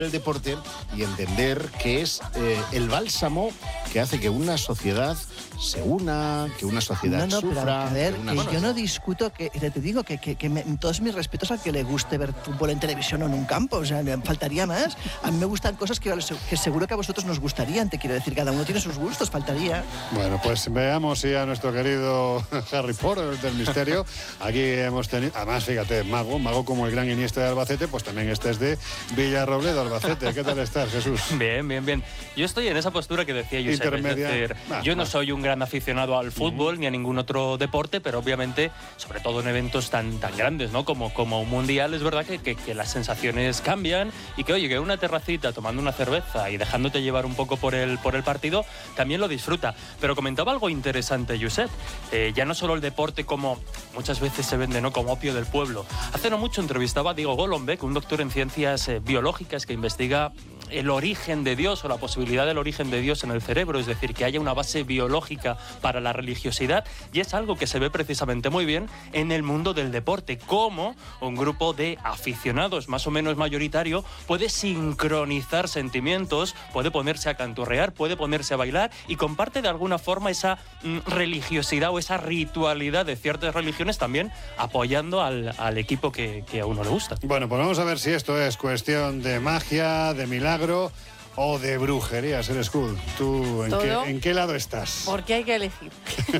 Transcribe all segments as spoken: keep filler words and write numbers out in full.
el deporte y entender que es eh, el bálsamo que hace que una sociedad se una, que una sociedad no, no, sufra. Pero, a ver, que una... que bueno, yo no discuto, que te digo que, que, que me, todos mis respetos al que le guste ver fútbol en televisión o en un campo, o sea, me faltaría más. A mí me gustan cosas que, que seguro que a vosotros nos gustarían, te quiero decir, cada uno tiene sus gustos, faltaría. Bueno, pues veamos si a nuestro querido Harry Potter del misterio, aquí hemos tenido, además fíjate, mago, mago como el gran Iniesta de Albacete, pues también este es de Villarrobledo, Albacete. ¿Qué tal estás, Jesús? Bien, bien, bien. Yo estoy en esa postura que decía Josep, intermedia. Es decir, bah, yo no bah. soy un gran aficionado al fútbol uh-huh. ni a ningún otro deporte, pero obviamente, sobre todo en eventos tan, tan grandes, ¿no? Como, como un mundial, es verdad que, que, que las sensaciones cambian y que, oye, que una terracita tomando una cerveza y dejándote llevar un poco por el, por el partido, también lo disfruta. Pero comentaba algo interesante, Josep. Eh, ya no solo el deporte como muchas veces se vende, ¿no? Como opio del pueblo. Hace no mucho entrevistaba a Diego Golombek, un doctor en ciencias eh, biológicas que investiga el origen de Dios o la posibilidad del origen de Dios en el cerebro, es decir, que haya una base biológica para la religiosidad, y es algo que se ve precisamente muy bien en el mundo del deporte, cómo un grupo de aficionados más o menos mayoritario puede sincronizar sentimientos, puede ponerse a canturrear, puede ponerse a bailar y comparte de alguna forma esa mm, religiosidad o esa ritualidad de ciertas religiones, también apoyando al, al equipo que, que a uno le gusta. Bueno, pues vamos a ver si esto es cuestión de magia, de milagro o de brujería, Ser School. ¿Tú en qué, en qué lado estás? Porque hay que elegir.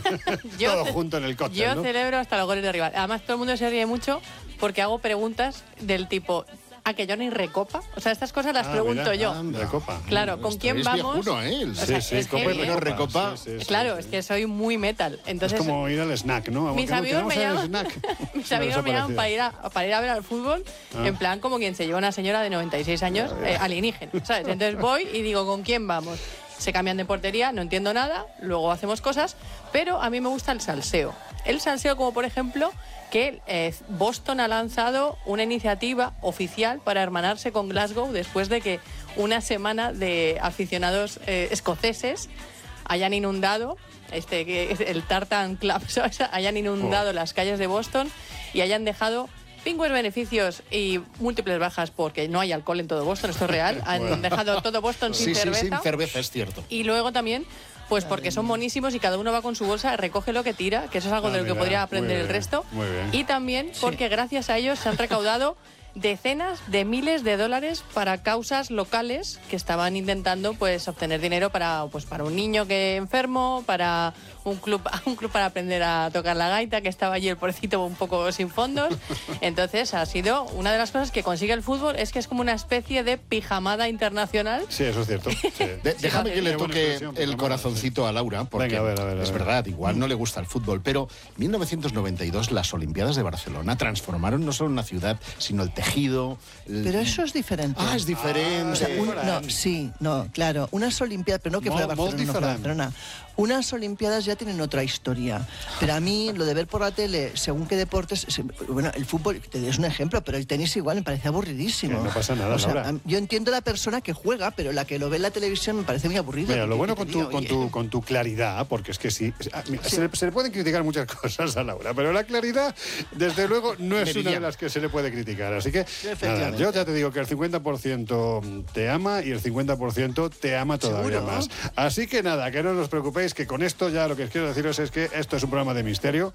yo Todo ce- junto en el cóctel, Yo ¿no? celebro hasta los goles de rival. Además, todo el mundo se ríe mucho porque hago preguntas del tipo... ¿A que yo ni recopa? O sea, estas cosas las Ah, pregunto mira, yo. anda. Recopa. Claro, ¿con quién es vamos? viejuno, ¿eh? El- O sea, Sí, sí, es copa que- y recopa. recopa. Sí, sí, sí, Claro, sí. es que soy muy metal. Entonces, es como ir al snack, ¿no? mis ¿Qué- amigos me queremos ir al llaman, snack? mis Una amigos cosa me llaman parecida. para ir, a, para ir a ver al fútbol, Ah. en plan como quien se lleva una señora de noventa y seis años, eh, alienígena, ¿sabes? Entonces voy y digo, ¿con quién vamos? Se cambian de portería, no entiendo nada, luego hacemos cosas, pero a mí me gusta el salseo. El salseo, como por ejemplo, que eh, Boston ha lanzado una iniciativa oficial para hermanarse con Glasgow después de que una semana de aficionados eh, escoceses hayan inundado este que es el Tartan Club, ¿sabes? Hayan inundado Oh. las calles de Boston y hayan dejado pingües beneficios y múltiples bajas porque no hay alcohol en todo Boston, esto es real. Han Bueno. dejado todo Boston sin Sí, sí, cerveza. sin cerveza, es cierto. Y luego también, pues porque son monísimos y cada uno va con su bolsa, recoge lo que tira, que eso es algo Ah, de lo que mira, podría muy aprender el bien, resto. muy bien. Y también porque gracias a ellos se han recaudado decenas de miles de dólares para causas locales que estaban intentando pues obtener dinero para pues para un niño que enfermo, para un club un club para aprender a tocar la gaita, que estaba allí el pobrecito un poco sin fondos. Entonces ha sido una de las cosas que consigue el fútbol, es que es como una especie de pijamada internacional. Sí, eso es cierto. Sí. De- déjame que le Qué buena toque expresión, el pero corazoncito a Laura, porque Venga, a ver, a ver, a es ver. verdad, igual no le gusta el fútbol, pero mil novecientos noventa y dos las Olimpiadas de Barcelona transformaron no solo una ciudad, sino el tejido. el- Pero eso es diferente. Ah, es diferente. O sea, un- no, sí, no, claro. Unas Olimpiadas, pero no que Molt- fuera molt Barcelona, no fuera diferent. Barcelona. Unas Olimpiadas ya tienen otra historia. Pero a mí, lo de ver por la tele, según qué deportes... se- Bueno, el fútbol, te es un ejemplo, pero el tenis igual me parece aburridísimo. Que no pasa nada, O sea, Laura. a- yo entiendo la persona que juega, pero la que lo ve en la televisión me parece muy aburrido. Mira, lo ¿Qué- bueno qué con te tu, digo? con, Oye. tu, con tu claridad, porque es que sí, es- ah, mira, Se, le, se le pueden criticar muchas cosas a Laura, pero la claridad, desde luego, no es una de Meridiana. las que se le puede criticar. Así que, nada, Efectivamente. yo ya te digo que el cincuenta por ciento te ama y el cincuenta por ciento te ama todavía ¿Seguro? más. Así que nada, que no os preocupéis, que con esto ya lo que os quiero deciros es que esto es un programa de misterio.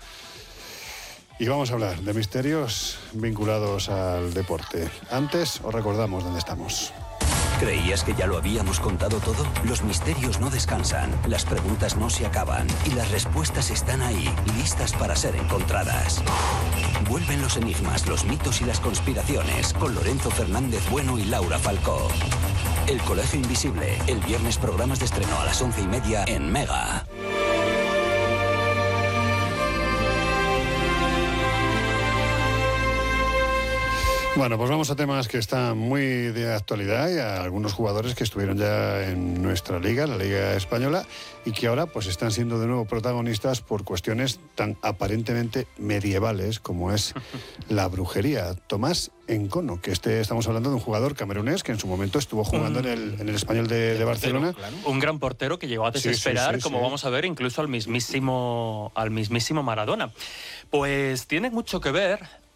Y vamos a hablar de misterios vinculados al deporte. Antes os recordamos dónde estamos. ¿Creías que ya lo habíamos contado todo? Los misterios no descansan, las preguntas no se acaban y las respuestas están ahí, listas para ser encontradas. Vuelven los enigmas, los mitos y las conspiraciones con Lorenzo Fernández Bueno y Laura Falcó. El Colegio Invisible, el viernes programas de estreno a las once y media en Mega. Bueno, pues vamos a temas que están muy de actualidad y a algunos jugadores que estuvieron ya en nuestra liga, la Liga Española, y que ahora pues están siendo de nuevo protagonistas por cuestiones tan aparentemente medievales como es la brujería. Tomás Encono, que este estamos hablando de un jugador camerunés que en su momento estuvo jugando en el, en el Español de, de Barcelona. Un gran portero que llegó a Sí, sí, desesperar, sí, como sí. vamos a ver, incluso al mismísimo, al mismísimo Maradona. Pues tiene mucho que ver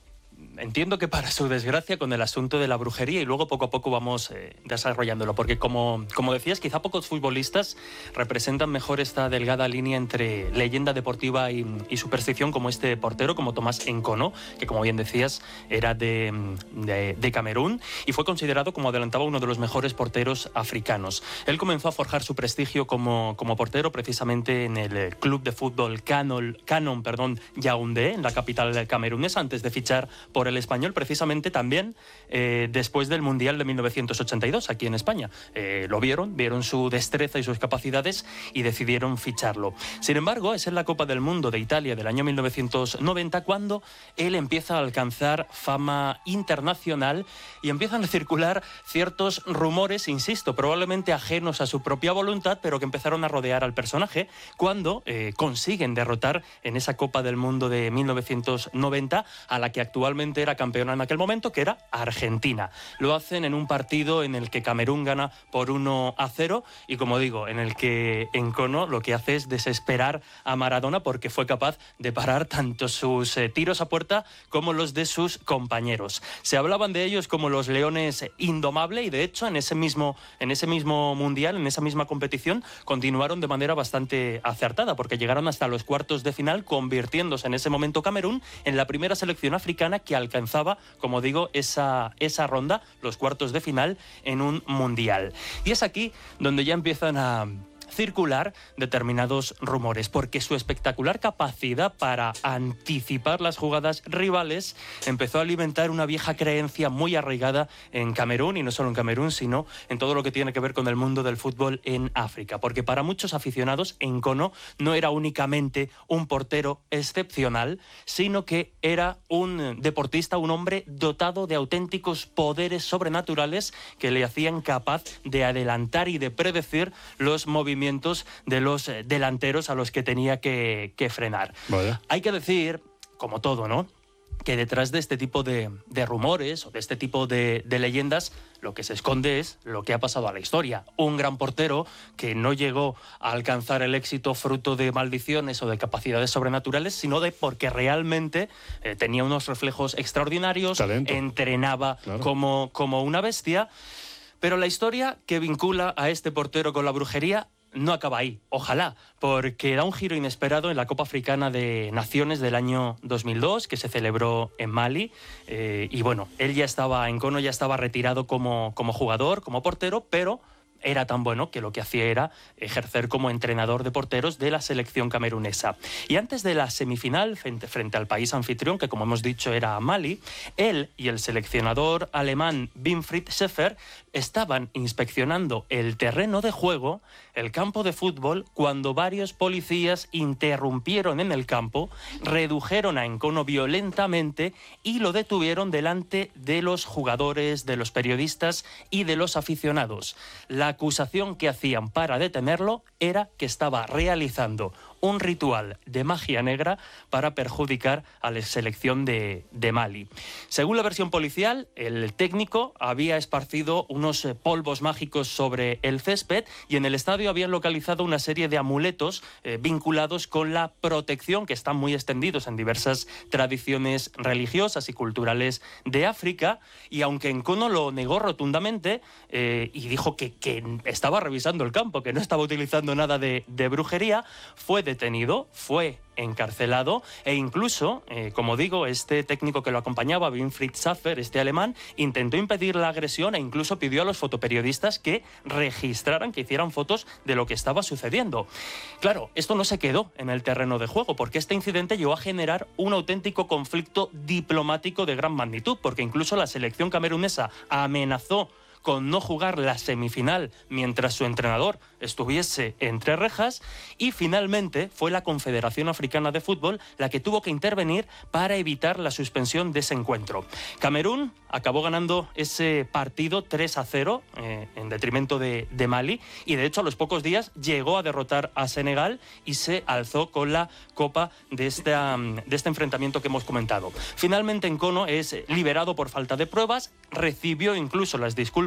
entiendo que para su desgracia con el asunto de la brujería, y luego poco a poco vamos eh, desarrollándolo, porque como, como decías, quizá pocos futbolistas representan mejor esta delgada línea entre leyenda deportiva y, y superstición como este portero, como Tomás Nkono, que como bien decías era de, de, de Camerún y fue considerado, como adelantaba, uno de los mejores porteros africanos. Él comenzó a forjar su prestigio como, como portero precisamente en el club de fútbol Canon, Canon perdón, Yaoundé, en la capital camerunesa, antes de fichar por el Español, precisamente también eh, después del Mundial de mil novecientos ochenta y dos, aquí en España. Eh, lo vieron, vieron su destreza y sus capacidades y decidieron ficharlo. Sin embargo, es en la Copa del Mundo de Italia del año mil novecientos noventa cuando él empieza a alcanzar fama internacional y empiezan a circular ciertos rumores, insisto, probablemente ajenos a su propia voluntad, pero que empezaron a rodear al personaje cuando eh, consiguen derrotar en esa Copa del Mundo de mil novecientos noventa a la que actualmente era campeona en aquel momento, que era Argentina. Lo hacen en un partido en el que Camerún gana por uno a cero y, como digo, en el que Nkono lo que hace es desesperar a Maradona porque fue capaz de parar tanto sus eh, tiros a puerta como los de sus compañeros. Se hablaban de ellos como los leones indomable y, de hecho, en ese mismo, en ese mismo mundial, en esa misma competición, continuaron de manera bastante acertada porque llegaron hasta los cuartos de final, convirtiéndose en ese momento Camerún en la primera selección africana que alcanzaba, como digo, esa, esa ronda, los cuartos de final, en un mundial. Y es aquí donde ya empiezan a circular determinados rumores, porque su espectacular capacidad para anticipar las jugadas rivales empezó a alimentar una vieja creencia muy arraigada en Camerún, y no solo en Camerún, sino en todo lo que tiene que ver con el mundo del fútbol en África, porque para muchos aficionados Nkono no era únicamente un portero excepcional, sino que era un deportista, un hombre dotado de auténticos poderes sobrenaturales que le hacían capaz de adelantar y de predecir los movimientos de los delanteros a los que tenía que, que frenar. Vaya. Hay que decir, como todo, ¿no?, que detrás de este tipo de, de rumores o de este tipo de, de leyendas lo que se esconde es lo que ha pasado a la historia. Un gran portero que no llegó a alcanzar el éxito fruto de maldiciones o de capacidades sobrenaturales, sino de porque realmente eh, tenía unos reflejos extraordinarios, talento, entrenaba claro. como, como una bestia. Pero la historia que vincula a este portero con la brujería no acaba ahí, ojalá, porque da un giro inesperado en la Copa Africana de Naciones del año dos mil dos, que se celebró en Mali, eh, y bueno, él ya estaba, Nkono ya estaba retirado como, como jugador, como portero, pero era tan bueno que lo que hacía era ejercer como entrenador de porteros de la selección camerunesa. Y antes de la semifinal, frente, frente al país anfitrión, que como hemos dicho era Mali, él y el seleccionador alemán Winfried Schäfer estaban inspeccionando el terreno de juego, el campo de fútbol, cuando varios policías interrumpieron en el campo, redujeron a Nkono violentamente y lo detuvieron delante de los jugadores, de los periodistas y de los aficionados. La acusación que hacían para detenerlo era que estaba realizando un ritual de magia negra para perjudicar a la selección de, de Mali. Según la versión policial, el técnico había esparcido unos polvos mágicos sobre el césped y en el estadio habían localizado una serie de amuletos eh, vinculados con la protección, que están muy extendidos en diversas tradiciones religiosas y culturales de África, y aunque Nkono lo negó rotundamente eh, y dijo que, que estaba revisando el campo, que no estaba utilizando nada de, de brujería, fue detenido, fue encarcelado e incluso, eh, como digo, este técnico que lo acompañaba, Winfried Schäfer, este alemán, intentó impedir la agresión e incluso pidió a los fotoperiodistas que registraran, que hicieran fotos de lo que estaba sucediendo. Claro, esto no se quedó en el terreno de juego, porque este incidente llegó a generar un auténtico conflicto diplomático de gran magnitud, porque incluso la selección camerunesa amenazó con no jugar la semifinal mientras su entrenador estuviese entre rejas, y finalmente fue la Confederación Africana de Fútbol la que tuvo que intervenir para evitar la suspensión de ese encuentro. Camerún acabó ganando ese partido tres a cero eh, en detrimento de, de Mali, y de hecho a los pocos días llegó a derrotar a Senegal y se alzó con la copa de, esta, de este enfrentamiento que hemos comentado. Finalmente Nkono es liberado por falta de pruebas, recibió incluso las disculpas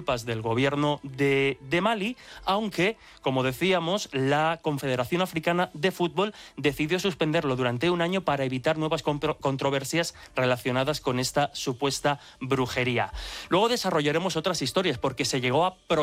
culpas del gobierno de, de Mali, aunque, como decíamos, la Confederación Africana de Fútbol decidió suspenderlo durante un año para evitar nuevas controversias relacionadas con esta supuesta brujería. Luego desarrollaremos otras historias, porque se llegó a